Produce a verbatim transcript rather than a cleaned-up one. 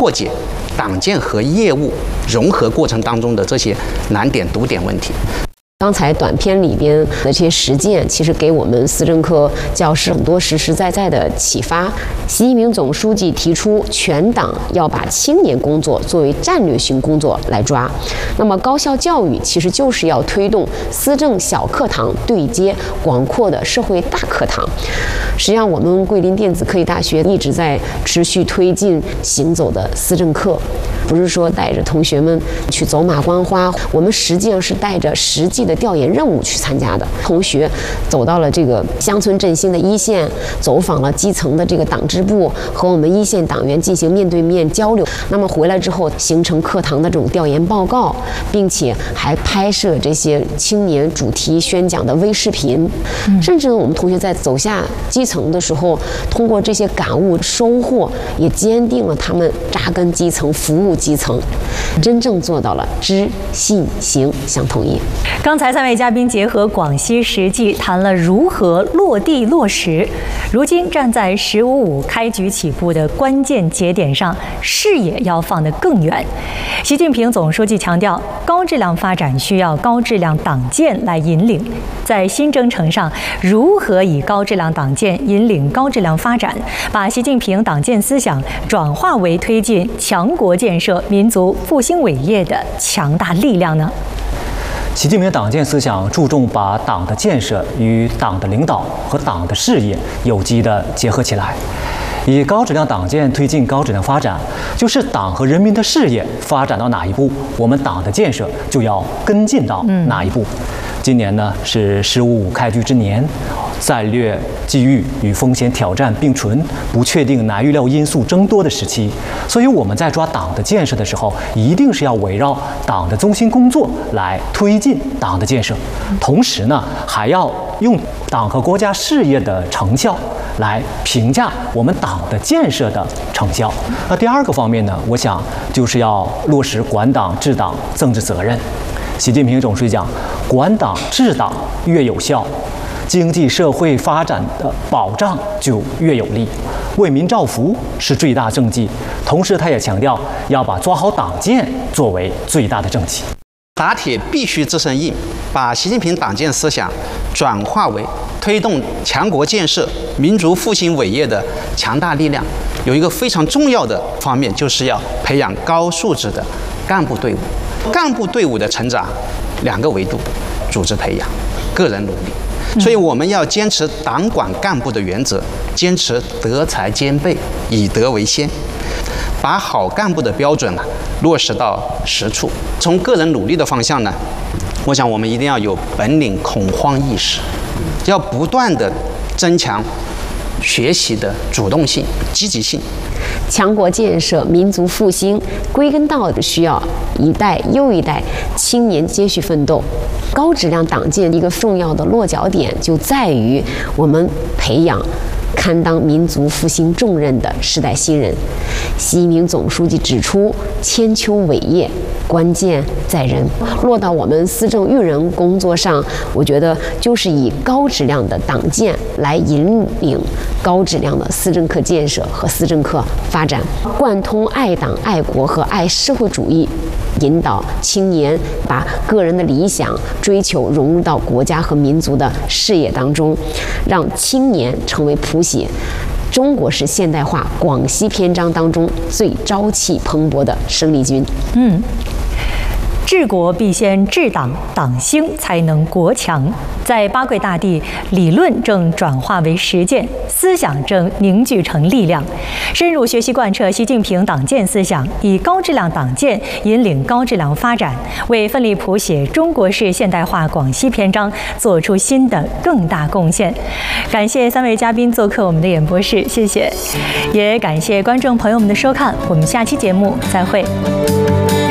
破解党建和业务融合过程当中的这些难点、堵点问题。 刚才短片里边的这些实践，其实给我们思政课教师很多实实在在的启发。习近平总书记提出，全党要把青年工作作为战略性工作来抓。那么，高校教育其实就是要推动思政小课堂对接广阔的社会大课堂。实际上，我们桂林电子科技大学一直在持续推进行走的思政课。不是说带着同学们去走马观花，我们实际上是带着实际的调研任务去参加的。同学走到了这个乡村振兴的一线，走访了基层的这个党支部，和我们一线党员进行面对面交流。那么回来之后，形成课堂的这种调研报告，并且还拍摄这些青年主题宣讲的微视频。嗯、甚至我们同学在走下基层的时候，通过这些感悟收获，也坚定了他们扎根基层、服务基层，真正做到了知、信、行相统一。 刚才三位嘉宾结合广西实际，谈了如何落地落实。如今站在“十五五”开局起步的关键节点上，视野要放得更远。习近平总书记强调，高质量发展需要高质量党建来引领。在新征程上，如何以高质量党建引领高质量发展，把习近平党建思想转化为推进强国建设、民族复兴伟业的强大力量呢？ 习近平党建思想注重把党的建设与党的领导和党的事业有机地结合起来，以高质量党建推进高质量发展，就是党和人民的事业发展到哪一步，我们党的建设就要跟进到哪一步。嗯、今年呢是“十五五”开局之年，战略机遇与风险挑战并存，不确定难预料因素增多的时期，所以我们在抓党的建设的时候，一定是要围绕党的中心工作来推进党的建设，同时呢，还要用党和国家事业的成效来评价我们党的建设的成效。那第二个方面呢，我想就是要落实管党治党政治责任。习近平总书记讲，管党治党越有效，经济社会发展的保障就越有力，为民造福是最大政绩。同时，他也强调要把抓好党建作为最大的政绩。 打铁必须自身硬，把习近平党建思想转化为推动强国建设、民族复兴伟业的强大力量。有一个非常重要的方面，就是要培养高素质的干部队伍。干部队伍的成长，两个维度：组织培养、个人努力。所以我们要坚持党管干部的原则，坚持德才兼备，以德为先，把好干部的标准啊落实到实处。从个人努力的方向呢，我想我们一定要有本领恐慌意识，要不断的增强学习的主动性、积极性。 强国建设、民族复兴，归根到底需要一代又一代青年接续奋斗。高质量党建一个重要的落脚点，就在于我们培养堪当民族复兴重任的世代新人。习近平总书记指出，千秋伟业关键在人。落到我们思政育人工作上，我觉得就是以高质量的党建来引领高质量的思政课建设和思政课发展，贯通爱党、爱国和爱社会主义，引导青年把个人的理想追求融入到国家和民族的事业当中，让青年成为谱写中国式现代化广西篇章当中最朝气蓬勃的生力军。 嗯。治国必先治党，党兴才能国强。在八桂大地，理论正转化为实践，思想正凝聚成力量。深入学习贯彻习近平党建思想，以高质量党建引领高质量发展，为奋力谱写中国式现代化广西篇章做出新的更大贡献。感谢三位嘉宾做客我们的演播室，谢谢。也感谢观众朋友们的收看，我们下期节目再会。